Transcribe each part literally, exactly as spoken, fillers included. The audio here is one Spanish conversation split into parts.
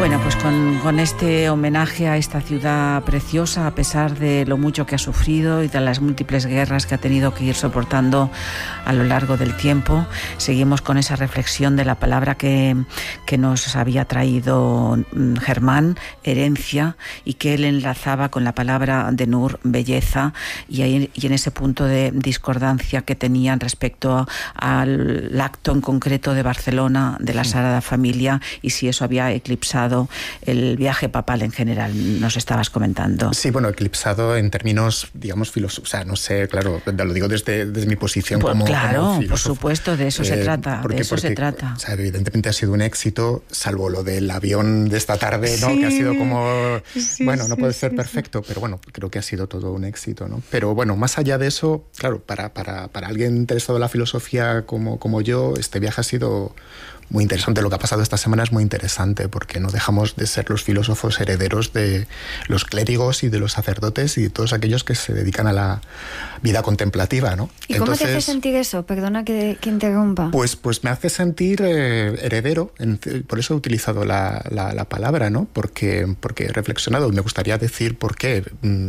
Bueno, pues con, con este homenaje a esta ciudad preciosa, a pesar de lo mucho que ha sufrido y de las múltiples guerras que ha tenido que ir soportando a lo largo del tiempo, seguimos con esa reflexión de la palabra que, que nos había traído Germán, herencia, y que él enlazaba con la palabra de Nur, belleza, y, ahí, y en ese punto de discordancia que tenían respecto al acto en concreto de Barcelona, de la Sagrada Familia, y si eso había eclipsado el viaje papal en general, nos estabas comentando. Sí, bueno, eclipsado en términos, digamos, filosóficos. O sea, no sé, claro, lo digo desde, desde mi posición pues como, claro, como filósofo. Por supuesto, de eso eh, se trata, porque, de eso porque, se trata. O sea, evidentemente ha sido un éxito, salvo lo del avión de esta tarde, ¿no? Sí, que ha sido como, sí, bueno, no sí, puede ser sí, perfecto, sí. pero bueno, creo que ha sido todo un éxito, ¿no? Pero bueno, más allá de eso, claro, para, para, para alguien interesado en la filosofía como, como yo, este viaje ha sido muy interesante. Lo que ha pasado esta semana es muy interesante porque no dejamos de ser los filósofos herederos de los clérigos y de los sacerdotes y de todos aquellos que se dedican a la vida contemplativa, ¿no? ¿Y Entonces, cómo te hace sentir eso? Perdona que, que interrumpa. Pues, pues me hace sentir eh, heredero, en, por eso he utilizado la, la, la palabra, ¿no? Porque, porque he reflexionado y me gustaría decir por qué. Mm,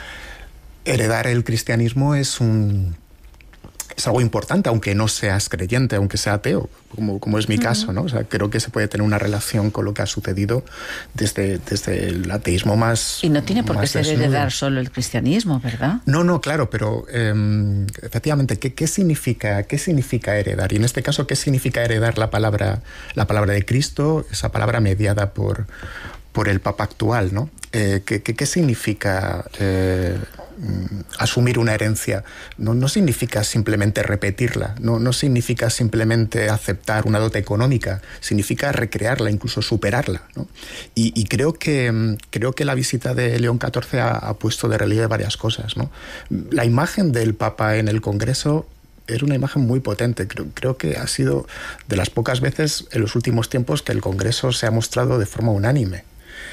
heredar el cristianismo es un... es algo importante, aunque no seas creyente, aunque sea ateo, como, como es mi uh-huh. caso, ¿no? O sea, creo que se puede tener una relación con lo que ha sucedido desde, desde el ateísmo más... Y no tiene por qué ser desnudo. Heredar solo el cristianismo, ¿verdad? No, no, claro, pero eh, efectivamente, ¿qué, qué, significa, ¿qué significa heredar? Y en este caso, ¿qué significa heredar la palabra, la palabra de Cristo, esa palabra mediada por, por el Papa actual, ¿no? Eh, ¿qué, qué, ¿Qué significa... Eh, asumir una herencia? No, no significa simplemente repetirla, no, no significa simplemente aceptar una dote económica, significa recrearla, incluso superarla, ¿no? Y, y creo que creo que la visita de León catorce ha, ha puesto de relieve varias cosas, ¿no? La imagen del Papa en el Congreso era una imagen muy potente. Creo, creo que ha sido de las pocas veces en los últimos tiempos que el Congreso se ha mostrado de forma unánime.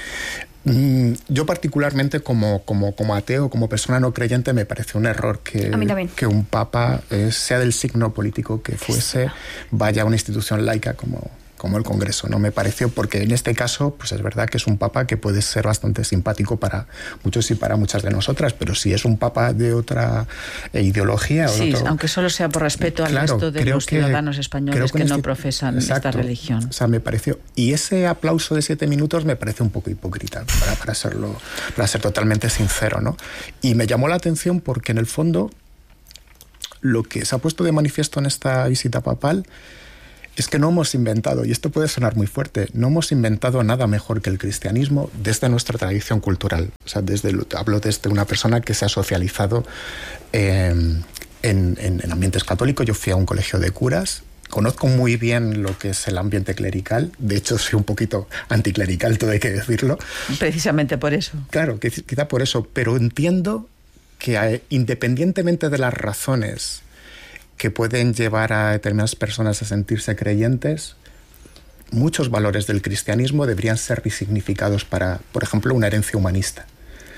Yo particularmente como, como, como ateo, como persona no creyente, me parece un error que, que un papa, eh, sea del signo político que fuese, vaya a una institución laica como, como el Congreso. No me pareció, porque en este caso pues es verdad que es un papa que puede ser bastante simpático para muchos y para muchas de nosotras, pero si es un papa de otra eh, ideología... Sí, otro, aunque solo sea por respeto al claro, resto de los que, ciudadanos españoles que, que no este, profesan exacto, esta religión. O sea, me pareció... Y ese aplauso de siete minutos me parece un poco hipócrita, para, para, serlo, para ser totalmente sincero, ¿no? Y me llamó la atención porque en el fondo lo que se ha puesto de manifiesto en esta visita papal es que no hemos inventado, y esto puede sonar muy fuerte, no hemos inventado nada mejor que el cristianismo desde nuestra tradición cultural. O sea, desde, hablo desde una persona que se ha socializado eh, en, en, en ambientes católicos. Yo fui a un colegio de curas, conozco muy bien lo que es el ambiente clerical, de hecho soy un poquito anticlerical, todo hay que decirlo. Precisamente por eso. Claro, quizá por eso, pero entiendo que independientemente de las razones que pueden llevar a determinadas personas a sentirse creyentes, muchos valores del cristianismo deberían ser resignificados para, por ejemplo, una herencia humanista.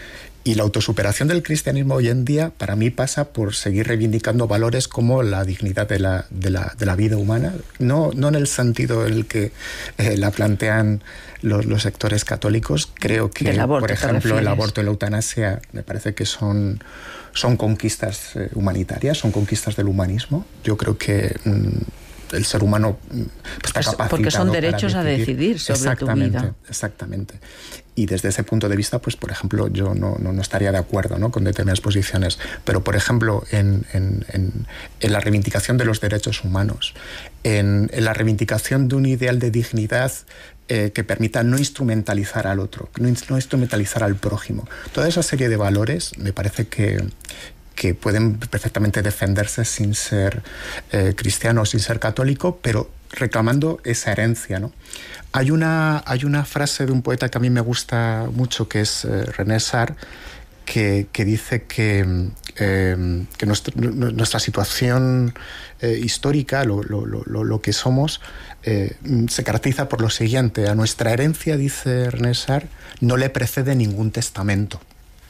Y la autosuperación del cristianismo hoy en día, para mí, pasa por seguir reivindicando valores como la dignidad de la, de la, de la vida humana, no, no en el sentido en el que eh, la plantean los, los sectores católicos. Creo que, aborto, por ejemplo, el aborto y la eutanasia me parece que son... son conquistas eh, humanitarias, son conquistas del humanismo. Yo creo que mm, el ser humano mm, está capacitado porque son derechos para decidir. a decidir sobre tu vida. Exactamente. Y desde ese punto de vista, pues por ejemplo, yo no, no, no estaría de acuerdo, ¿no?, con determinadas posiciones. Pero, por ejemplo, en, en, en, en la reivindicación de los derechos humanos, en, en la reivindicación de un ideal de dignidad Eh, que permita no instrumentalizar al otro, no, no instrumentalizar al prójimo. Toda esa serie de valores me parece que, que pueden perfectamente defenderse sin ser eh, cristiano, sin ser católico, pero reclamando esa herencia, ¿no? Hay una, hay una frase de un poeta que a mí me gusta mucho, que es eh, René Sar, que, que dice que, eh, que nuestra, nuestra situación eh, histórica, lo, lo, lo, lo que somos, eh, se caracteriza por lo siguiente: a nuestra herencia, dice René Sar, no le precede ningún testamento.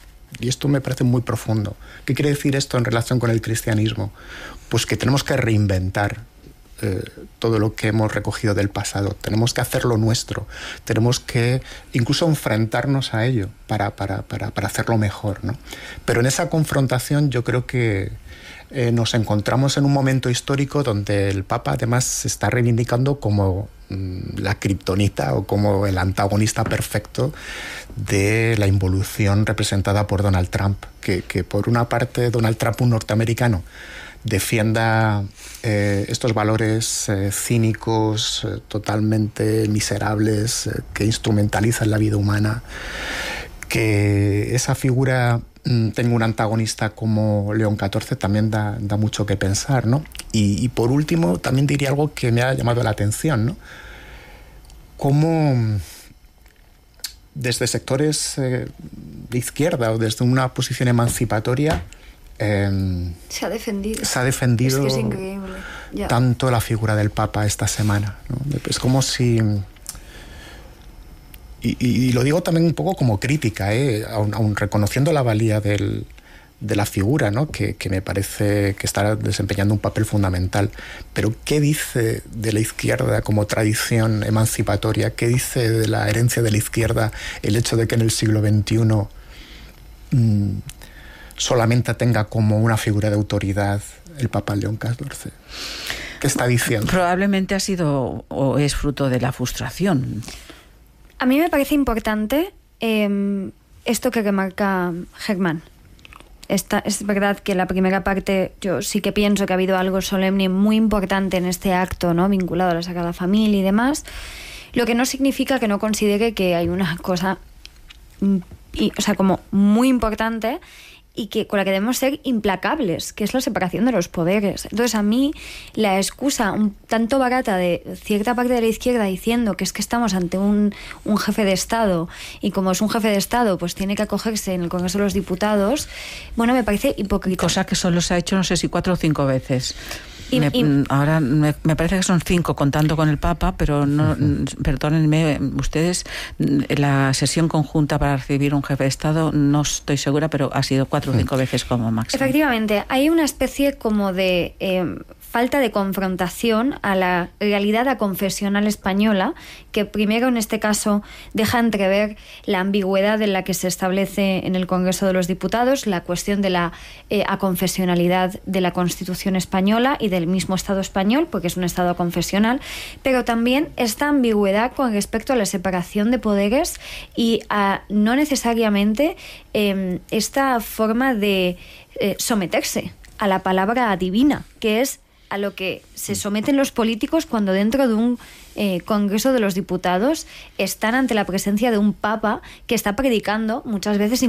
Y esto me parece muy profundo. ¿Qué quiere decir esto en relación con el cristianismo? Pues que tenemos que reinventar eh, todo lo que hemos recogido del pasado, tenemos que hacerlo nuestro, tenemos que incluso enfrentarnos a ello para, para, para, para hacerlo mejor, ¿no? Pero en esa confrontación yo creo que eh, nos encontramos en un momento histórico donde el Papa además se está reivindicando como mmm, la kriptonita o como el antagonista perfecto de la involución representada por Donald Trump, que, que por una parte Donald Trump, un norteamericano, defienda eh, estos valores eh, cínicos, eh, totalmente miserables, eh, que instrumentalizan la vida humana, que esa figura mm, tenga un antagonista como León catorce también da, da mucho que pensar, ¿no? Y, y por último, también diría algo que me ha llamado la atención, ¿no? Cómo desde sectores eh, de izquierda o desde una posición emancipatoria Eh, se ha defendido. Se ha defendido es que es increíble. Ya. Tanto la figura del Papa esta semana, ¿no? Es como si... Y, y, y lo digo también un poco como crítica, ¿eh? aun, aun reconociendo la valía del, de la figura, ¿no? que, que me parece que está desempeñando un papel fundamental. Pero ¿qué dice de la izquierda como tradición emancipatoria? ¿Qué dice de la herencia de la izquierda el hecho de que en el siglo veintiuno... Mmm, solamente tenga como una figura de autoridad el Papa León catorce? ¿Qué está diciendo? Probablemente ha sido o es fruto de la frustración. A mí me parece importante eh, esto que remarca Germán. Esta, es verdad que la primera parte yo sí que pienso que ha habido algo solemne muy importante en este acto, ¿no? Vinculado a la Sagrada Familia y demás, lo que no significa que no considere que hay una cosa y, o sea, como muy importante y que con la que debemos ser implacables, que es la separación de los poderes. Entonces, a mí la excusa un tanto barata de cierta parte de la izquierda diciendo que es que estamos ante un, un jefe de Estado y como es un jefe de Estado, pues tiene que acogerse en el Congreso de los Diputados, bueno, me parece hipócrita. Cosa que solo se ha hecho, no sé si cuatro o cinco veces. Y, me, y, ahora me, me parece que son cinco contando con el Papa, pero no, uh-huh. perdónenme ustedes, la sesión conjunta para recibir un jefe de Estado no estoy segura, pero ha sido cuatro o cinco uh-huh. veces como máximo. Efectivamente, hay una especie como de eh, falta de confrontación a la realidad aconfesional española, que primero en este caso deja entrever la ambigüedad en la que se establece en el Congreso de los Diputados, la cuestión de la eh, aconfesionalidad de la Constitución española y del mismo Estado español, porque es un Estado confesional, pero también esta ambigüedad con respecto a la separación de poderes y a no necesariamente eh, esta forma de eh, someterse a la palabra divina, que es a lo que se someten los políticos cuando dentro de un eh, Congreso de los Diputados están ante la presencia de un Papa que está predicando muchas veces